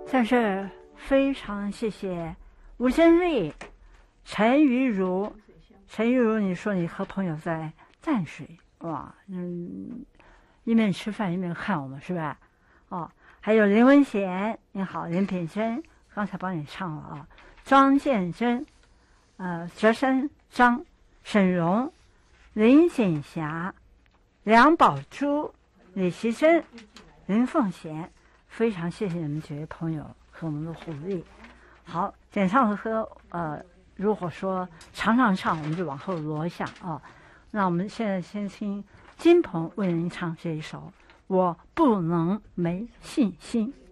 但是非常谢谢吴真丽、陈玉如。陈玉如，你说你和朋友在淡水，哇，一面吃饭一面看我们是吧？哦，还有林文贤，你好，林品珍，刚才帮你唱了啊。庄建珍，哲山张，沈荣，林锦霞，梁宝珠，李奇珍，林凤贤，非常谢谢你们几位朋友和我们的鼓励。好，简唱和如果说常常唱，我们就往后挪一下啊。那我们现在先听金鹏为您唱这一首《我不能没信心》。